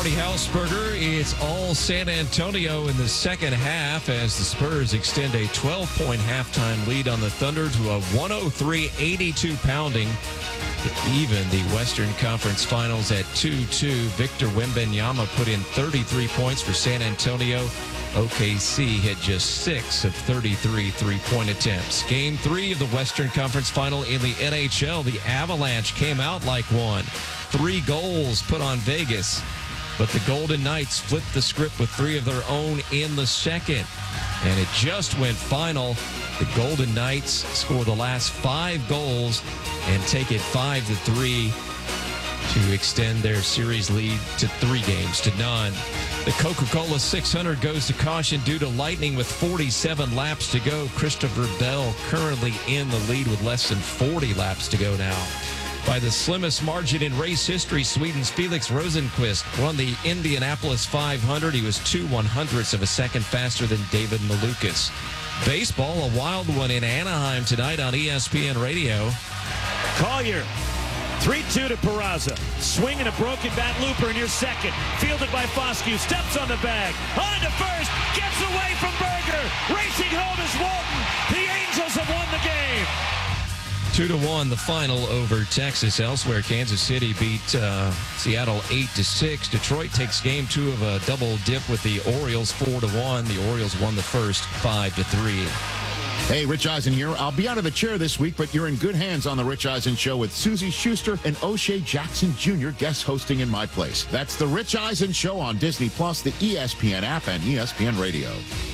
Marty Hausberger. It's all San Antonio in the second half as the Spurs extend a 12-point halftime lead on the Thunder to a 103-82 pounding to even the Western Conference Finals at 2-2. Victor Wembanyama put in 33 points for San Antonio. OKC hit just 6 of 33 three-point attempts. Game 3 of the Western Conference Final in the NHL. The Avalanche came out like one. 3 goals put on Vegas. But the Golden Knights flipped the script with 3 of their own in the second. And it just went final. The Golden Knights score the last 5 goals and take it 5-3 to extend their series lead to 3 games to none. The Coca-Cola 600 goes to caution due to lightning with 47 laps to go. Christopher Bell currently in the lead with less than 40 laps to go now. By the slimmest margin in race history, Sweden's Felix Rosenqvist won the Indianapolis 500. He was 2/100ths of a second faster than David Malukas. Baseball, a wild one in Anaheim tonight on ESPN Radio. Collier, 3-2 to Peraza. Swinging a broken bat looper in your second. Fielded by Foscue. Steps on the bag. On to first. Gets away from Berger. Racing home is Walton. The Angels have won the game. 2-1 the final over Texas. Elsewhere, Kansas City beat Seattle 8-6. Detroit takes game 2 of a double dip with the Orioles 4-1. The Orioles won the first 5-3. Hey, Rich Eisen here. I'll be out of the chair this week, but you're in good hands on The Rich Eisen Show with Susie Schuster and O'Shea Jackson Jr. guest hosting in my place. That's The Rich Eisen Show on Disney+, the ESPN app, and ESPN Radio.